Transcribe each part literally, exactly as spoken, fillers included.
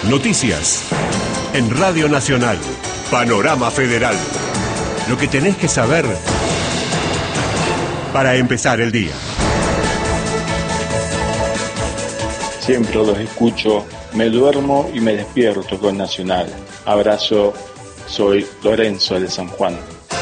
Noticias. En Radio Nacional. Panorama Federal. Lo que tenés que saber para empezar el día. Siempre los escucho, me duermo y me despierto con Nacional. Abrazo, soy Lorenzo de San Juan.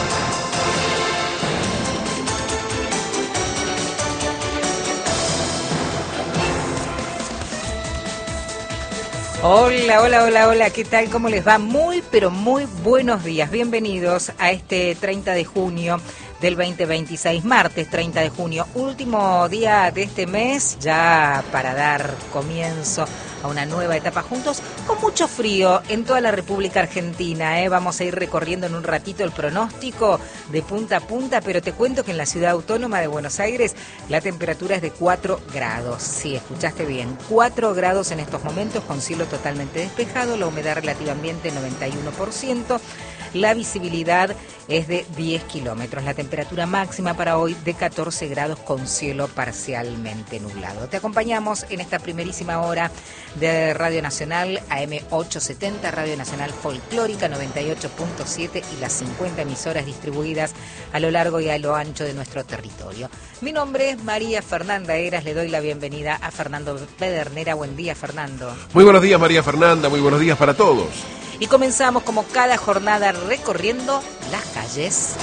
Hola, hola, hola, hola, ¿qué tal? ¿Cómo les va? Muy, pero muy buenos días. Bienvenidos a este treinta de junio del veinte veintiséis, martes treinta de junio, último día de este mes, ya para dar comienzo a una nueva etapa juntos, con mucho frío en toda la República Argentina. ¿eh? Vamos a ir recorriendo en un ratito el pronóstico de punta a punta, pero te cuento que en la ciudad autónoma de Buenos Aires la temperatura es de cuatro grados. Sí, escuchaste bien, cuatro grados en estos momentos, con cielo totalmente despejado, la humedad relativa ambiente noventa y uno por ciento. La visibilidad es de diez kilómetros. La temperatura máxima para hoy de catorce grados con cielo parcialmente nublado. Te acompañamos en esta primerísima hora de Radio Nacional, A M ochocientos setenta, Radio Nacional Folclórica noventa y ocho punto siete y las cincuenta emisoras distribuidas a lo largo y a lo ancho de nuestro territorio. Mi nombre es María Fernanda Heras, le doy la bienvenida a Fernando Pedernera. Buen día, Fernando. Muy buenos días, María Fernanda, muy buenos días para todos. Y comenzamos como cada jornada recorriendo las calles.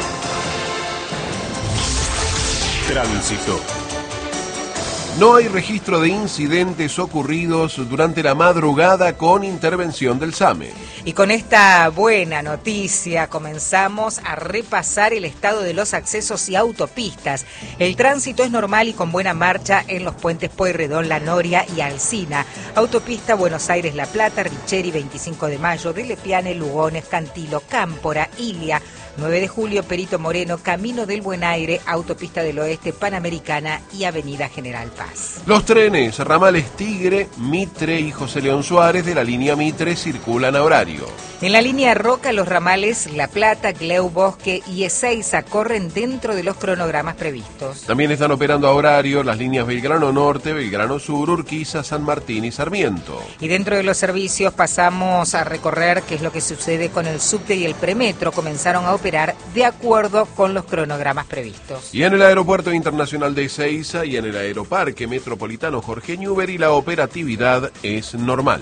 Tránsito. No hay registro de incidentes ocurridos durante la madrugada con intervención del SAME. Y con esta buena noticia comenzamos a repasar el estado de los accesos y autopistas. El tránsito es normal y con buena marcha en los puentes Pueyrredón, La Noria y Alsina. Autopista Buenos Aires-La Plata, Richeri, veinticinco de mayo, de Lepiane, Lugones, Cantilo, Cámpora, Ilia, nueve de julio, Perito Moreno, Camino del Buen Aire, Autopista del Oeste, Panamericana y Avenida General Paz. Los trenes, ramales Tigre, Mitre y José León Suárez de la línea Mitre circulan a horario. En la línea Roca, los ramales La Plata, Cleu, Bosque y Ezeiza corren dentro de los cronogramas previstos. También están operando a horario las líneas Belgrano Norte, Belgrano Sur, Urquiza, San Martín y Sarmiento. Y dentro de los servicios pasamos a recorrer qué es lo que sucede con el subte y el premetro. Comenzaron a operar de acuerdo con los cronogramas previstos. Y en el Aeropuerto Internacional de Ezeiza y en el Aeroparque Metropolitano Jorge Newbery la operatividad es normal.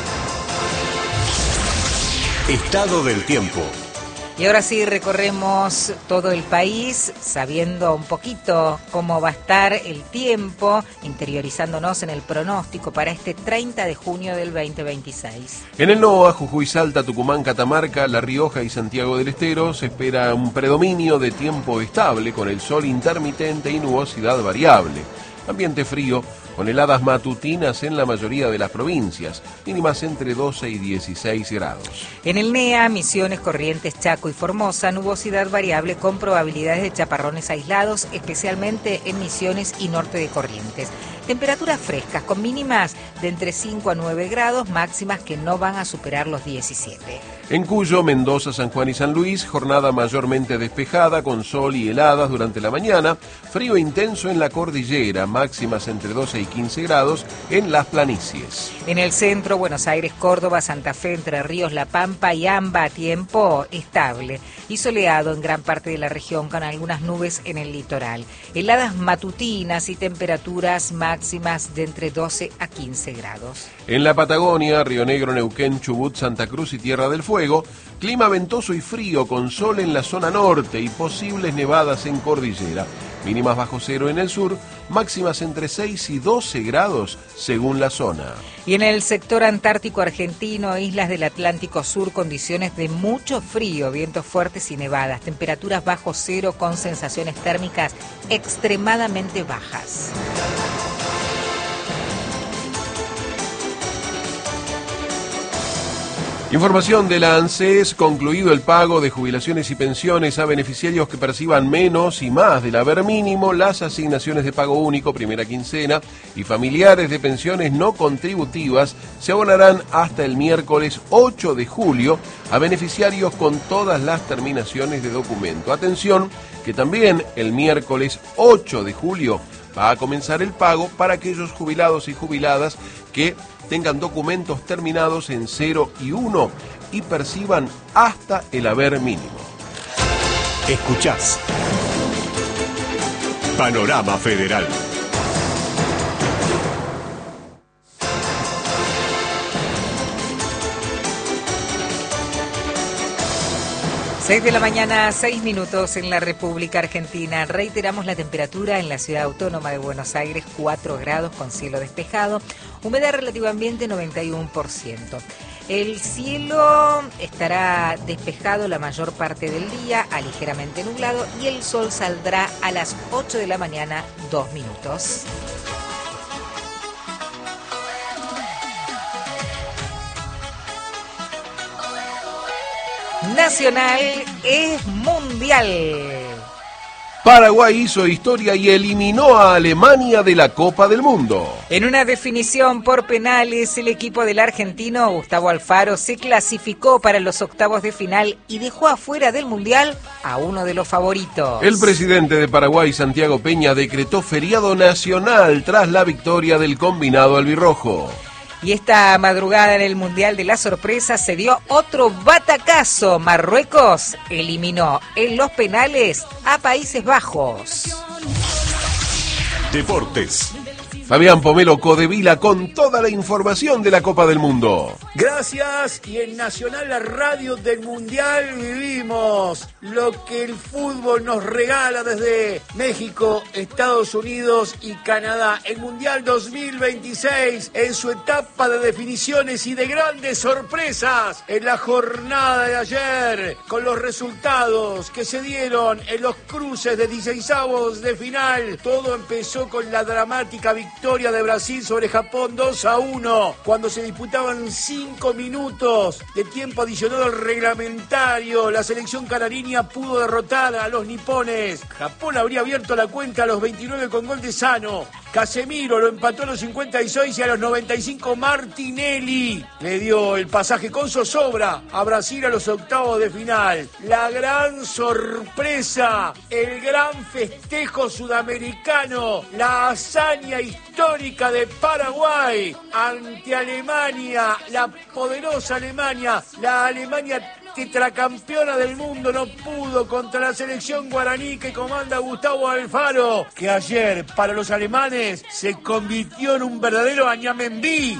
Estado del tiempo. Y ahora sí recorremos todo el país sabiendo un poquito cómo va a estar el tiempo, interiorizándonos en el pronóstico para este treinta de junio del veinte veintiséis. En el NOA, Jujuy, Salta, Tucumán, Catamarca, La Rioja y Santiago del Estero se espera un predominio de tiempo estable con el sol intermitente y nubosidad variable. Ambiente frío, con heladas matutinas en la mayoría de las provincias, mínimas entre doce y dieciséis grados. En el NEA, Misiones, Corrientes, Chaco y Formosa, nubosidad variable con probabilidades de chaparrones aislados, especialmente en Misiones y norte de Corrientes. Temperaturas frescas, con mínimas de entre cinco a nueve grados, máximas que no van a superar los diecisiete. En Cuyo, Mendoza, San Juan y San Luis, jornada mayormente despejada, con sol y heladas durante la mañana, frío intenso en la cordillera, máximas entre doce y quince grados en las planicies. En el centro, Buenos Aires, Córdoba, Santa Fe, Entre Ríos, La Pampa y Amba, tiempo estable y soleado en gran parte de la región, con algunas nubes en el litoral. Heladas matutinas y temperaturas máximas de entre doce a quince grados. En la Patagonia, Río Negro, Neuquén, Chubut, Santa Cruz y Tierra del Fuego, clima ventoso y frío con sol en la zona norte y posibles nevadas en cordillera. Mínimas bajo cero en el sur, máximas entre seis y doce grados según la zona. Y en el sector antártico argentino, islas del Atlántico Sur, condiciones de mucho frío, vientos fuertes y nevadas, temperaturas bajo cero con sensaciones térmicas extremadamente bajas. Información de la ANSES, concluido el pago de jubilaciones y pensiones a beneficiarios que perciban menos y más del haber mínimo, las asignaciones de pago único, primera quincena, y familiares de pensiones no contributivas se abonarán hasta el miércoles ocho de julio a beneficiarios con todas las terminaciones de documento. Atención, que también el miércoles ocho de julio va a comenzar el pago para aquellos jubilados y jubiladas que tengan documentos terminados en cero y uno y perciban hasta el haber mínimo. Escuchás Panorama Federal. seis de la mañana, seis minutos en la República Argentina. Reiteramos la temperatura en la ciudad autónoma de Buenos Aires, cuatro grados con cielo despejado, humedad relativa ambiente noventa y uno por ciento. El cielo estará despejado la mayor parte del día, a ligeramente nublado, y el sol saldrá a las ocho de la mañana, dos minutos. Nacional es mundial. Paraguay hizo historia y eliminó a Alemania de la Copa del Mundo. En una definición por penales, el equipo del argentino Gustavo Alfaro se clasificó para los octavos de final y dejó afuera del mundial a uno de los favoritos. El presidente de Paraguay, Santiago Peña, decretó feriado nacional tras la victoria del combinado albirrojo. Y esta madrugada en el Mundial de la Sorpresa se dio otro batacazo. Marruecos eliminó en los penales a Países Bajos. Deportes. Fabián Pomelo Codevila con toda la información de la Copa del Mundo. Gracias, y en Nacional, la radio del Mundial, vivimos lo que el fútbol nos regala desde México, Estados Unidos y Canadá. El Mundial dos mil veintiséis en su etapa de definiciones y de grandes sorpresas en la jornada de ayer, con los resultados que se dieron en los cruces de dieciseisavos de final. Todo empezó con la dramática victoria Victoria de Brasil sobre Japón dos a uno, cuando se disputaban cinco minutos de tiempo adicional reglamentario. La selección canariña pudo derrotar a los nipones. Japón habría abierto la cuenta a los veintinueve con gol de Sano. Casemiro lo empató a los cincuenta y seis y a los noventa y cinco Martinelli le dio el pasaje con zozobra a Brasil a los octavos de final. La gran sorpresa, el gran festejo sudamericano, la hazaña histórica de Paraguay ante Alemania, la poderosa Alemania, la Alemania tetracampeona del mundo, no pudo contra la selección guaraní que comanda Gustavo Alfaro, que ayer para los alemanes se convirtió en un verdadero Añamembí.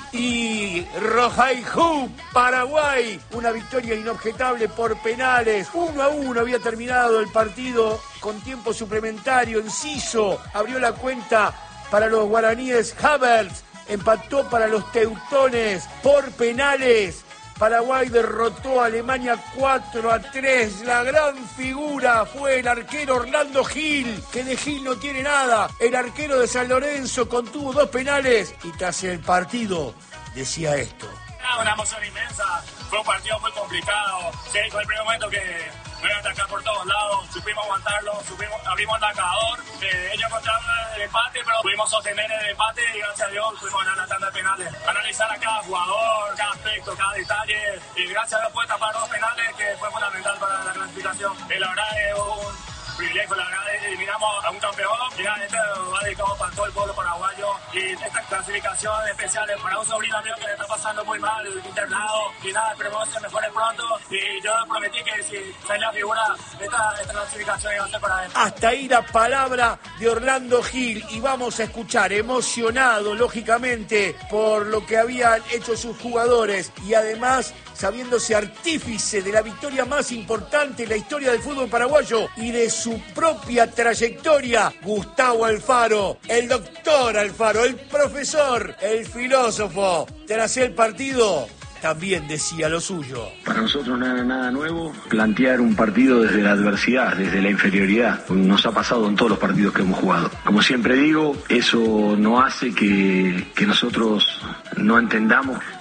Y Rojaijú, Paraguay, una victoria inobjetable por penales. Uno a uno había terminado el partido con tiempo suplementario. Enciso abrió la cuenta para los guaraníes. Havertz empató para los teutones por penales. Paraguay derrotó a Alemania cuatro a tres. La gran figura fue el arquero Orlando Gil, que de Gil no tiene nada. El arquero de San Lorenzo contuvo dos penales y tras el partido decía esto. Una emoción inmensa, fue un partido muy complicado. Sí, fue el primer momento que me iban a atacar por todos lados, supimos aguantarlo, supimos, abrimos el marcador. Eh, ellos encontraron el empate, pero pudimos sostener el empate y gracias a Dios pudimos ganar la tanda de penales. Analizar a cada jugador, cada aspecto, cada detalle, y gracias a Dios pude tapar dos penales que fue fundamental para la clasificación. Eh, la verdad es un privilegio, la verdad, eliminamos a un campeón y nada, esto va dedicado para todo el pueblo paraguayo, y esta clasificación especial es para un sobrino mío que le está pasando muy mal, internado, y nada, esperemos que se mejore pronto, y yo prometí que si sale la figura, esta, esta clasificación iba a ser para él. Hasta ahí la palabra de Orlando Gil, y vamos a escuchar, emocionado lógicamente por lo que habían hecho sus jugadores, y además sabiéndose artífice de la victoria más importante en la historia del fútbol paraguayo y de su propia trayectoria, Gustavo Alfaro, el doctor Alfaro, el profesor, el filósofo. Tras el partido también decía lo suyo. Para nosotros no era nada nuevo plantear un partido desde la adversidad, desde la inferioridad. Nos ha pasado en todos los partidos que hemos jugado. Como siempre digo, eso no hace que, que nosotros no entendamos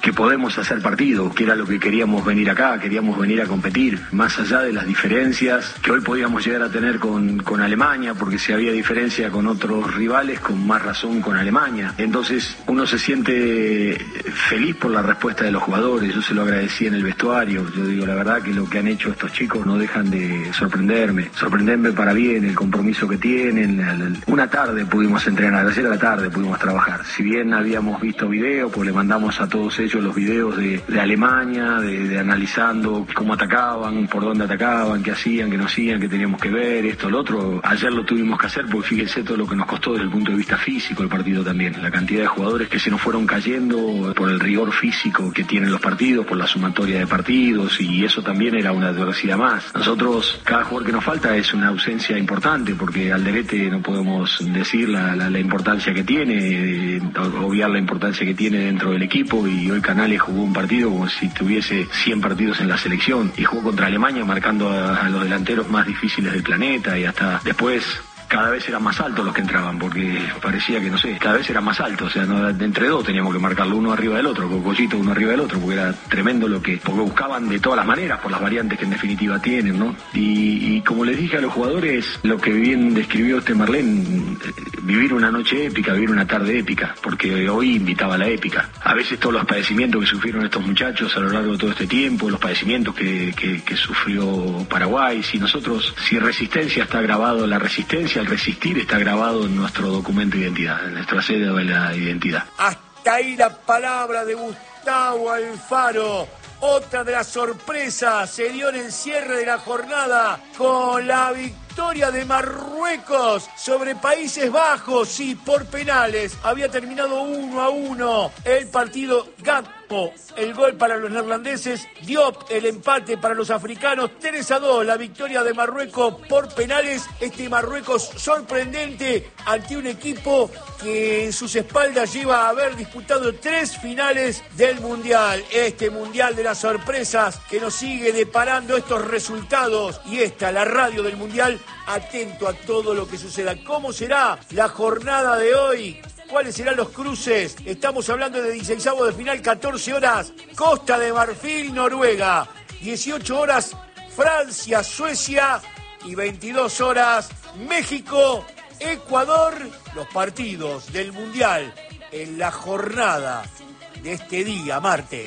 que podemos hacer partido, que era lo que queríamos venir acá, queríamos venir a competir, más allá de las diferencias que hoy podíamos llegar a tener con, con Alemania, porque si había diferencia con otros rivales, con más razón con Alemania. Entonces uno se siente feliz por la respuesta de los jugadores, yo se lo agradecí en el vestuario, yo digo la verdad que lo que han hecho estos chicos no dejan de sorprenderme, sorprenderme para bien, el compromiso que tienen. Una tarde pudimos entrenar, ayer a la tarde pudimos trabajar, si bien habíamos visto videos, pues le mandamos a todos ellos los videos de, de Alemania, de, de analizando cómo atacaban, por dónde atacaban, qué hacían, qué no hacían, qué teníamos que ver, esto, lo otro. Ayer lo tuvimos que hacer porque fíjense todo lo que nos costó desde el punto de vista físico el partido también, la cantidad de jugadores que se nos fueron cayendo por el rigor físico que tienen los partidos, por la sumatoria de partidos, y eso también era una adversidad más. Nosotros, cada jugador que nos falta es una ausencia importante, porque Alderete no podemos decir la, la, la importancia que tiene, eh, obviar la importancia que tiene dentro del equipo, y hoy Canales jugó un partido como si tuviese cien partidos en la selección, y jugó contra Alemania marcando a, a los delanteros más difíciles del planeta, y hasta después cada vez eran más altos los que entraban, porque parecía que, no sé, cada vez eran más altos, o sea, no, entre dos teníamos que marcarlo uno arriba del otro, Cocollito uno arriba del otro, porque era tremendo lo que, porque buscaban de todas las maneras, por las variantes que en definitiva tienen, ¿no? Y, y como les dije a los jugadores, lo que bien describió este Marlén, vivir una noche épica, vivir una tarde épica, porque hoy invitaba a la épica. A veces todos los padecimientos que sufrieron estos muchachos a lo largo de todo este tiempo, los padecimientos que, que, que sufrió Paraguay, si nosotros, si Resistencia está grabado, la resistencia, el resistir está grabado en nuestro documento de identidad, en nuestra sede de la identidad. Hasta ahí la palabra de Gustavo Alfaro. Otra de las sorpresas se dio en el cierre de la jornada con la victoria de Marruecos sobre Países Bajos, sí, por penales. Había terminado uno a uno el partido. Gakpo, el gol para los neerlandeses. Diop, el empate para los africanos. tres a dos, la victoria de Marruecos por penales. Este Marruecos sorprendente ante un equipo que en sus espaldas lleva a haber disputado tres finales del Mundial. Este Mundial de las sorpresas que nos sigue deparando estos resultados. Y esta, la radio del Mundial, atento a todo lo que suceda. ¿Cómo será la jornada de hoy? ¿Cuáles serán los cruces? Estamos hablando de dieciseisavos de final, catorce horas, Costa de Marfil, Noruega. dieciocho horas, Francia, Suecia. Y veintidós horas, México, Ecuador. Los partidos del Mundial en la jornada de este día, martes.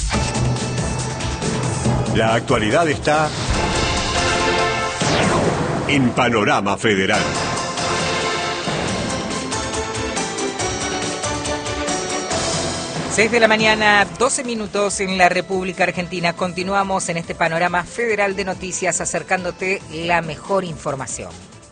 La actualidad está en Panorama Federal. seis de la mañana, doce minutos en la República Argentina. Continuamos en este panorama federal de noticias acercándote la mejor información.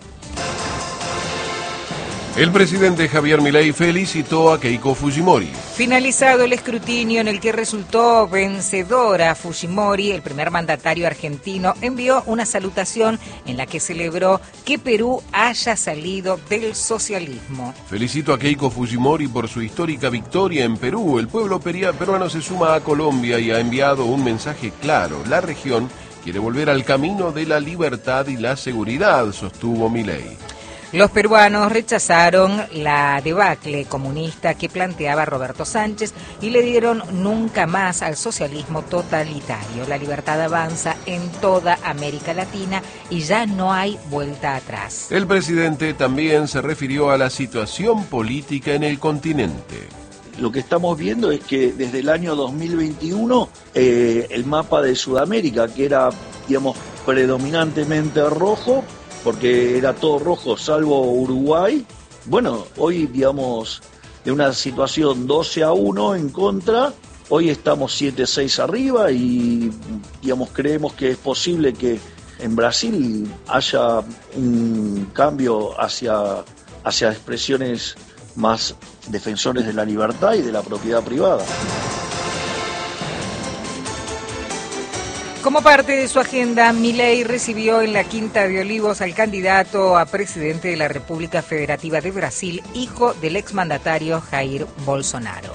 El presidente Javier Milei felicitó a Keiko Fujimori. Finalizado el escrutinio en el que resultó vencedora Fujimori, el primer mandatario argentino envió una salutación en la que celebró que Perú haya salido del socialismo. Felicito a Keiko Fujimori por su histórica victoria en Perú. El pueblo peruano se suma a Colombia y ha enviado un mensaje claro. La región quiere volver al camino de la libertad y la seguridad, sostuvo Milei. Los peruanos rechazaron la debacle comunista que planteaba Roberto Sánchez y le dieron nunca más al socialismo totalitario. La libertad avanza en toda América Latina y ya no hay vuelta atrás. El presidente también se refirió a la situación política en el continente. Lo que estamos viendo es que desde el año dos mil veintiuno eh, el mapa de Sudamérica, que era, digamos, predominantemente rojo, porque era todo rojo salvo Uruguay, bueno, hoy, digamos, de una situación doce a uno en contra, hoy estamos siete a seis arriba y, digamos, creemos que es posible que en Brasil haya un cambio hacia, hacia expresiones más defensores de la libertad y de la propiedad privada. Como parte de su agenda, Milei recibió en la Quinta de Olivos al candidato a presidente de la República Federativa de Brasil, hijo del exmandatario Jair Bolsonaro.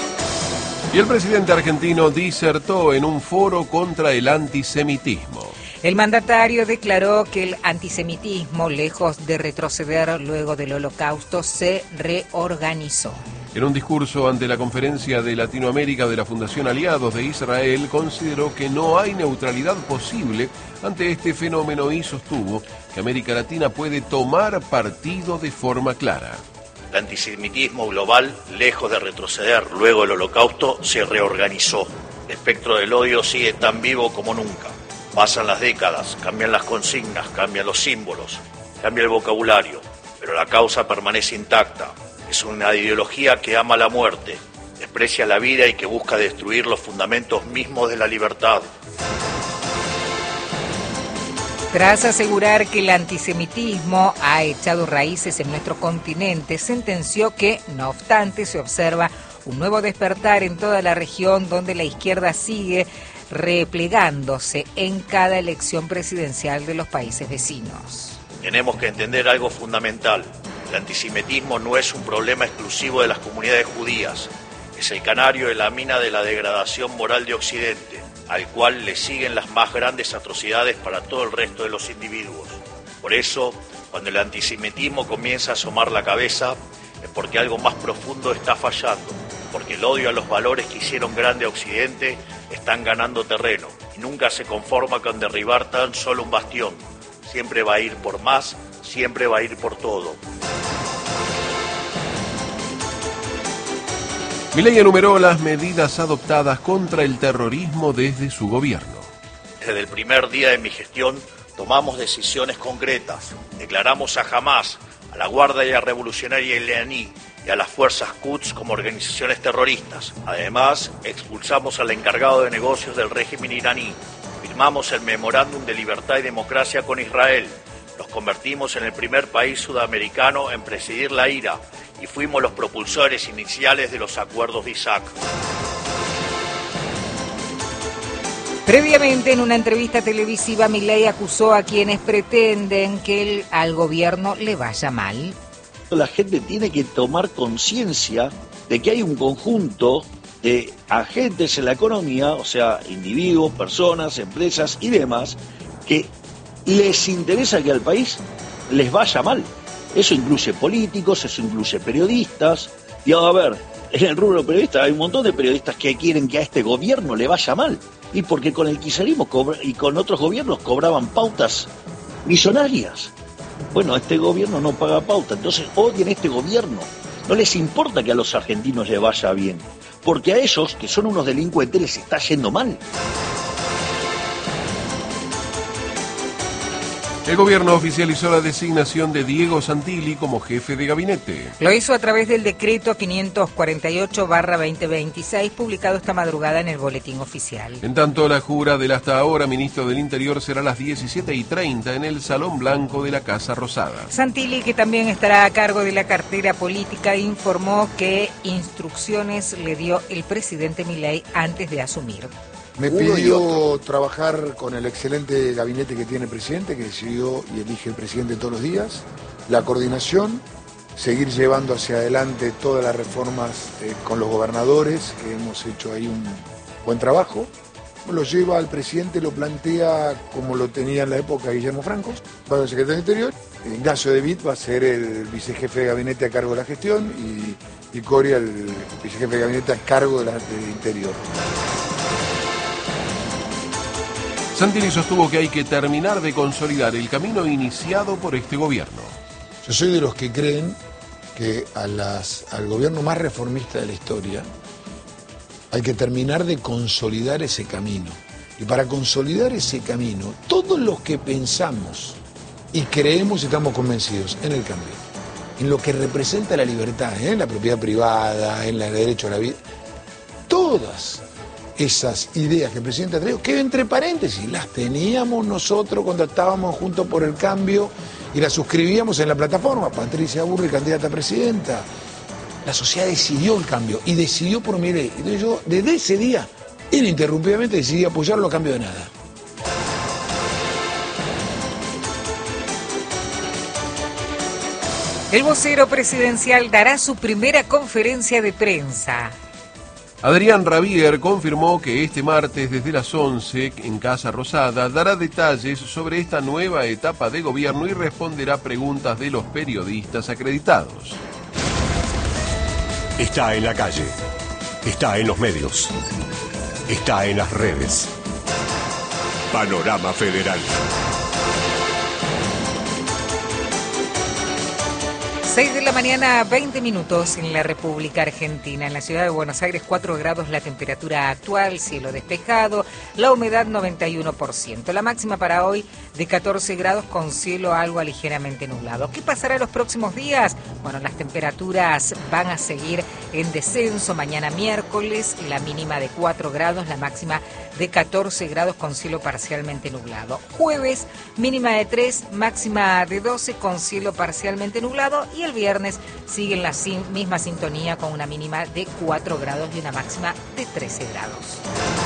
Y el presidente argentino disertó en un foro contra el antisemitismo. El mandatario declaró que el antisemitismo, lejos de retroceder luego del Holocausto, se reorganizó. En un discurso ante la Conferencia de Latinoamérica de la Fundación Aliados de Israel, consideró que no hay neutralidad posible ante este fenómeno y sostuvo que América Latina puede tomar partido de forma clara. El antisemitismo global, lejos de retroceder luego del Holocausto, se reorganizó. El espectro del odio sigue tan vivo como nunca. Pasan las décadas, cambian las consignas, cambian los símbolos, cambia el vocabulario, pero la causa permanece intacta. Es una ideología que ama la muerte, desprecia la vida y que busca destruir los fundamentos mismos de la libertad. Tras asegurar que el antisemitismo ha echado raíces en nuestro continente, sentenció que, no obstante, se observa un nuevo despertar en toda la región donde la izquierda sigue replegándose en cada elección presidencial de los países vecinos. Tenemos que entender algo fundamental. El antisemitismo no es un problema exclusivo de las comunidades judías. Es el canario de la mina de la degradación moral de Occidente, al cual le siguen las más grandes atrocidades para todo el resto de los individuos. Por eso, cuando el antisemitismo comienza a asomar la cabeza, es porque algo más profundo está fallando, porque el odio a los valores que hicieron grande a Occidente están ganando terreno y nunca se conforma con derribar tan solo un bastión. Siempre va a ir por más, siempre va a ir por todo. Milei enumeró las medidas adoptadas contra el terrorismo desde su gobierno. Desde el primer día de mi gestión tomamos decisiones concretas. Declaramos a Hamás, a la Guardia Revolucionaria Iraní y a las fuerzas Quds como organizaciones terroristas. Además, expulsamos al encargado de negocios del régimen iraní. Firmamos el Memorándum de Libertad y Democracia con Israel. Nos convertimos en el primer país sudamericano en presidir la I R A y fuimos los propulsores iniciales de los acuerdos de Isaac. Previamente, en una entrevista televisiva, Milei acusó a quienes pretenden que el, al gobierno le vaya mal. La gente tiene que tomar conciencia de que hay un conjunto de agentes en la economía, o sea, individuos, personas, empresas y demás, que les interesa que al país les vaya mal. Eso incluye políticos, eso incluye periodistas. Y a ver, en el rubro periodista hay un montón de periodistas que quieren que a este gobierno le vaya mal. Y porque con el kirchnerismo y con otros gobiernos cobraban pautas millonarias. Bueno, este gobierno no paga pauta, entonces odian a este gobierno. No les importa que a los argentinos les vaya bien, porque a ellos, que son unos delincuentes, les está yendo mal. El gobierno oficializó la designación de Diego Santilli como jefe de gabinete. Lo hizo a través del decreto quinientos cuarenta y ocho barra veinte veintiséis, publicado esta madrugada en el Boletín Oficial. En tanto, la jura del hasta ahora ministro del Interior será a las diecisiete y treinta en el Salón Blanco de la Casa Rosada. Santilli, que también estará a cargo de la cartera política, informó que instrucciones le dio el presidente Milei antes de asumir. Me pidió trabajar con el excelente gabinete que tiene el presidente, que decidió y elige el presidente todos los días, la coordinación, seguir llevando hacia adelante todas las reformas eh, con los gobernadores, que hemos hecho ahí un buen trabajo. Lo lleva al presidente, lo plantea como lo tenía en la época Guillermo Franco, va al secretario de Interior. Ignacio De Witt va a ser el vicejefe de gabinete a cargo de la gestión y, y Coria el vicejefe de gabinete a cargo de la, del Interior. Santilli sostuvo que hay que terminar de consolidar el camino iniciado por este gobierno. Yo soy de los que creen que a las, al gobierno más reformista de la historia hay que terminar de consolidar ese camino. Y para consolidar ese camino, todos los que pensamos y creemos y estamos convencidos en el cambio, en lo que representa la libertad, ¿eh? En la propiedad privada, en el derecho a la vida, todas esas ideas que el presidente ha traído, que entre paréntesis, las teníamos nosotros cuando estábamos juntos por el cambio y las suscribíamos en la plataforma. Patricia Burri, candidata a presidenta. La sociedad decidió el cambio y decidió por Milei. Entonces yo, desde ese día, ininterrumpidamente decidí apoyarlo a cambio de nada. El vocero presidencial dará su primera conferencia de prensa. Adrián Rabier confirmó que este martes desde las once en Casa Rosada dará detalles sobre esta nueva etapa de gobierno y responderá preguntas de los periodistas acreditados. Está en la calle, está en los medios, está en las redes. Panorama Federal. seis de la mañana, veinte minutos en la República Argentina. En la ciudad de Buenos Aires, cuatro grados la temperatura actual, cielo despejado, la humedad noventa y uno por ciento. La máxima para hoy de catorce grados con cielo algo ligeramente nublado. ¿Qué pasará los próximos días? Bueno, las temperaturas van a seguir en descenso. Mañana miércoles, la mínima de cuatro grados, la máxima de catorce grados con cielo parcialmente nublado. Jueves, mínima de tres, máxima de doce con cielo parcialmente nublado. Y el viernes sigue en la sin, misma sintonía con una mínima de cuatro grados y una máxima de trece grados.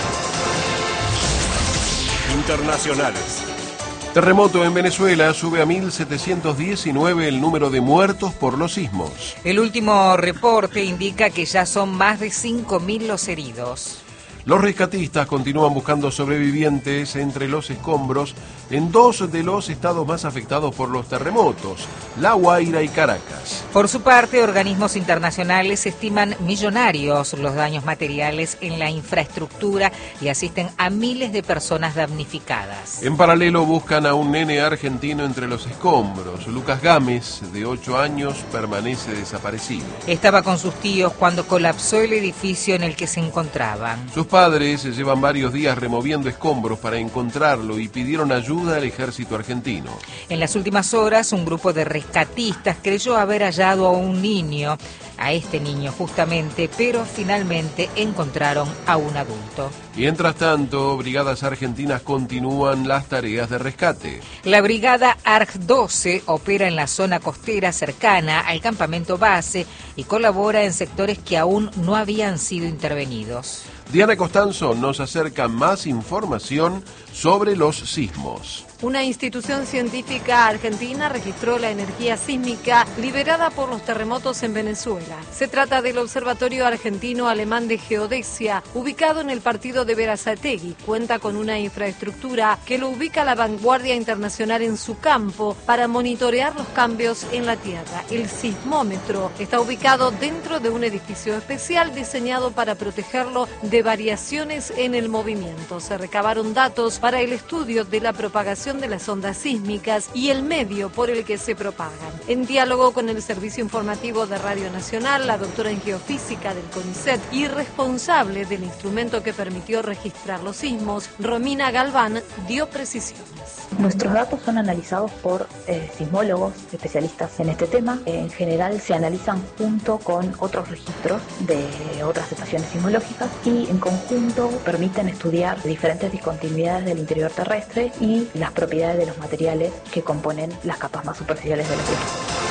Internacionales. Terremoto en Venezuela, sube a mil setecientos diecinueve el número de muertos por los sismos. El último reporte indica que ya son más de cinco mil los heridos. Los rescatistas continúan buscando sobrevivientes entre los escombros en dos de los estados más afectados por los terremotos, La Guaira y Caracas. Por su parte, organismos internacionales estiman millonarios los daños materiales en la infraestructura y asisten a miles de personas damnificadas. En paralelo buscan a un nene argentino entre los escombros. Lucas Gámez, de ocho años, permanece desaparecido. Estaba con sus tíos cuando colapsó el edificio en el que se encontraban. Sus padres llevan varios días removiendo escombros para encontrarlo y pidieron ayuda al ejército argentino. En las últimas horas, un grupo de rescatistas creyó haber hallado a un niño, a este niño justamente, pero finalmente encontraron a un adulto. Mientras tanto, brigadas argentinas continúan las tareas de rescate. La brigada A R G doce opera en la zona costera cercana al campamento base y colabora en sectores que aún no habían sido intervenidos. Diana Costanzo nos acerca más información sobre los sismos. Una institución científica argentina registró la energía sísmica liberada por los terremotos en Venezuela. Se trata del Observatorio Argentino Alemán de Geodesia, ubicado en el partido de Berazategui. Cuenta con una infraestructura que lo ubica a la vanguardia internacional en su campo para monitorear los cambios en la Tierra. El sismómetro está ubicado dentro de un edificio especial diseñado para protegerlo de variaciones en el movimiento. Se recabaron datos para el estudio de la propagación de las ondas sísmicas y el medio por el que se propagan. En diálogo con el Servicio Informativo de Radio Nacional, la doctora en Geofísica del CONICET y responsable del instrumento que permitió registrar los sismos, Romina Galván, dio precisiones. Nuestros datos son analizados por eh, sismólogos especialistas en este tema. En general se analizan junto con otros registros de otras estaciones sismológicas y en conjunto permiten estudiar diferentes discontinuidades del interior terrestre y las propiedades de los materiales que componen las capas más superficiales de la Tierra.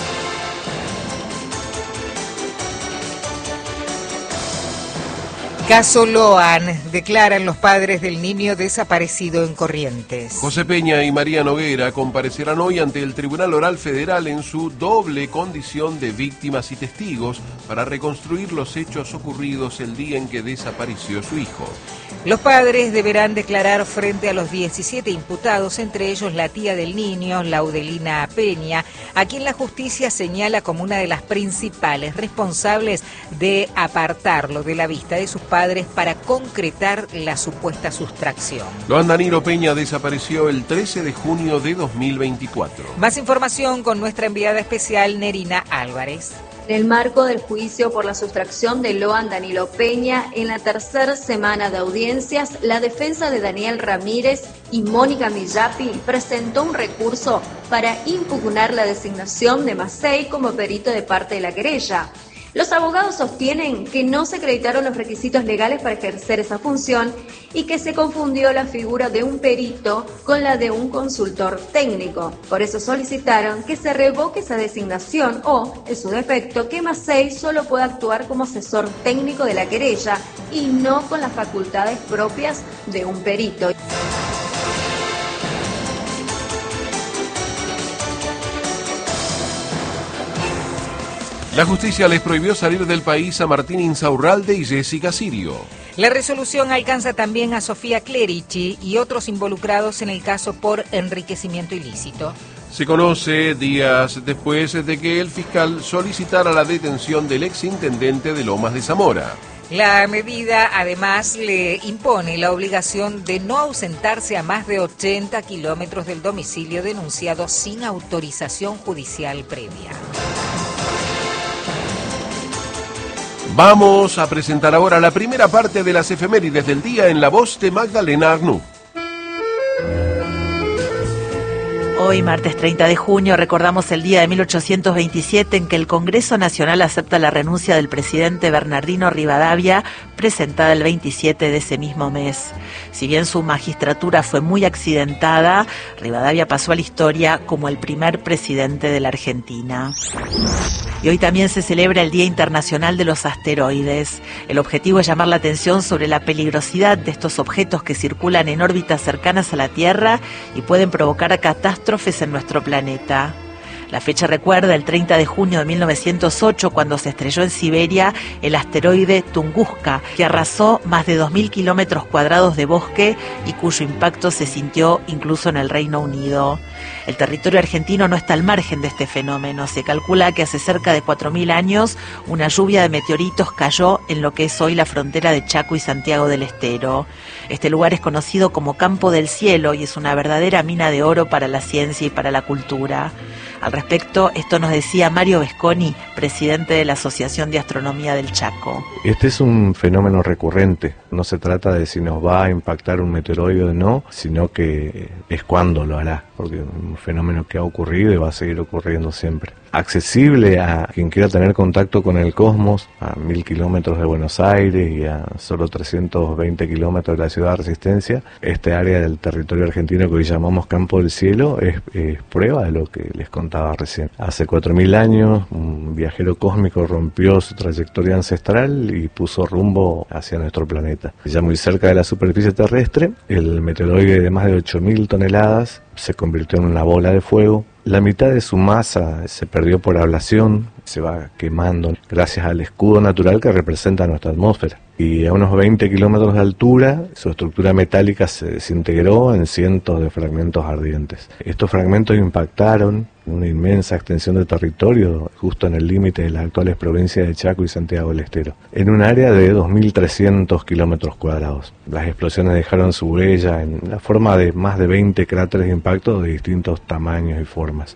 Caso Loan, declaran los padres del niño desaparecido en Corrientes. José Peña y María Noguera comparecerán hoy ante el Tribunal Oral Federal en su doble condición de víctimas y testigos para reconstruir los hechos ocurridos el día en que desapareció su hijo. Los padres deberán declarar frente a los diecisiete imputados, entre ellos la tía del niño, Laudelina Peña, a quien la justicia señala como una de las principales responsables de apartarlo de la vista de sus padres para concretar la supuesta sustracción. Loan Danilo Peña desapareció el trece de junio de dos mil veinticuatro. Más información con nuestra enviada especial Nerina Álvarez. En el marco del juicio por la sustracción de Loan Danilo Peña, en la tercera semana de audiencias, la defensa de Daniel Ramírez y Mónica Millapi presentó un recurso para impugnar la designación de Macei como perito de parte de la querella. Los abogados sostienen que no se acreditaron los requisitos legales para ejercer esa función y que se confundió la figura de un perito con la de un consultor técnico. Por eso solicitaron que se revoque esa designación o, en su defecto, que Macei solo pueda actuar como asesor técnico de la querella y no con las facultades propias de un perito. La justicia les prohibió salir del país a Martín Insaurralde y Jessica Sirio. La resolución alcanza también a Sofía Clerici y otros involucrados en el caso por enriquecimiento ilícito. Se conoce días después de que el fiscal solicitara la detención del exintendente de Lomas de Zamora. La medida además le impone la obligación de no ausentarse a más de ochenta kilómetros del domicilio denunciado sin autorización judicial previa. Vamos a presentar ahora la primera parte de las efemérides del día en la voz de Magdalena Arnú. Hoy, martes treinta de junio, recordamos el día de mil ochocientos veintisiete en que el Congreso Nacional acepta la renuncia del presidente Bernardino Rivadavia, presentada el veintisiete de ese mismo mes. Si bien su magistratura fue muy accidentada, Rivadavia pasó a la historia como el primer presidente de la Argentina. Y hoy también se celebra el Día Internacional de los Asteroides. El objetivo es llamar la atención sobre la peligrosidad de estos objetos que circulan en órbitas cercanas a la Tierra y pueden provocar catástrofes en nuestro planeta. La fecha recuerda el treinta de junio de mil novecientos ocho, cuando se estrelló en Siberia el asteroide Tunguska, que arrasó más de dos mil kilómetros cuadrados de bosque y cuyo impacto se sintió incluso en el Reino Unido. El territorio argentino no está al margen de este fenómeno. Se calcula que hace cerca de cuatro mil años una lluvia de meteoritos cayó en lo que es hoy la frontera de Chaco y Santiago del Estero. Este lugar es conocido como Campo del Cielo y es una verdadera mina de oro para la ciencia y para la cultura. Al respecto, esto nos decía Mario Vesconi, presidente de la Asociación de Astronomía del Chaco. Este es un fenómeno recurrente. No se trata de si nos va a impactar un meteoroide o no, sino que es cuándo lo hará, porque es un fenómeno que ha ocurrido y va a seguir ocurriendo siempre. Accesible a quien quiera tener contacto con el cosmos, a mil kilómetros de Buenos Aires y a solo trescientos veinte kilómetros de la ciudad de Resistencia, este área del territorio argentino que hoy llamamos Campo del Cielo es, es prueba de lo que les contaba recién. Hace cuatro mil años un viajero cósmico rompió su trayectoria ancestral y puso rumbo hacia nuestro planeta. Ya muy cerca de la superficie terrestre, el meteoroide de más de ocho mil toneladas se convirtió en una bola de fuego. La mitad de su masa se perdió por ablación, se va quemando gracias al escudo natural que representa nuestra atmósfera. Y a unos veinte kilómetros de altura, su estructura metálica se desintegró en cientos de fragmentos ardientes. Estos fragmentos impactaron una inmensa extensión de territorio justo en el límite de las actuales provincias de Chaco y Santiago del Estero, en un área de dos mil trescientos kilómetros cuadrados. Las explosiones dejaron su huella en la forma de más de veinte cráteres de impacto de distintos tamaños y formas.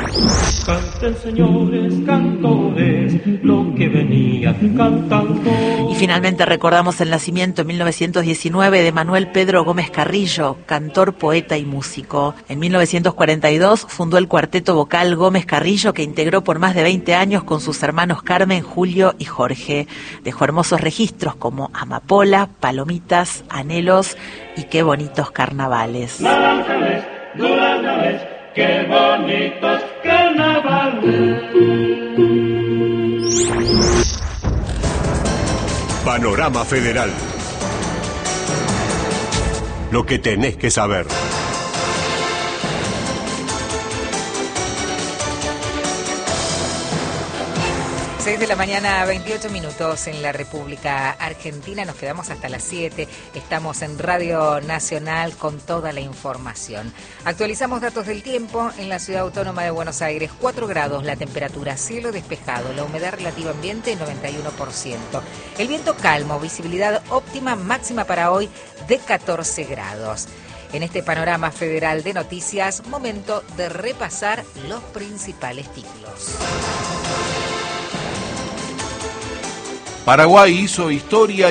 Canten, señores cantores, lo que venían cantando. Y finalmente recordamos el nacimiento en mil novecientos diecinueve de Manuel Pedro Gómez Carrillo, cantor, poeta y músico. En mil novecientos cuarenta y dos fundó el cuarteto vocal Gómez Carrillo, que integró por más de veinte años con sus hermanos Carmen, Julio y Jorge. Dejó hermosos registros como Amapola, Palomitas, Anhelos y Qué bonitos carnavales. Naranjales, duraznos, qué bonitos carnavales. Panorama Federal. Lo que tenés que saber. seis de la mañana, veintiocho minutos en la República Argentina. Nos quedamos hasta las siete. Estamos en Radio Nacional con toda la información. Actualizamos datos del tiempo en la Ciudad Autónoma de Buenos Aires. cuatro grados la temperatura, cielo despejado, la humedad relativa ambiente noventa y uno por ciento. El viento calmo, visibilidad óptima, máxima para hoy de catorce grados. En este panorama federal de noticias, momento de repasar los principales títulos. Paraguay hizo historia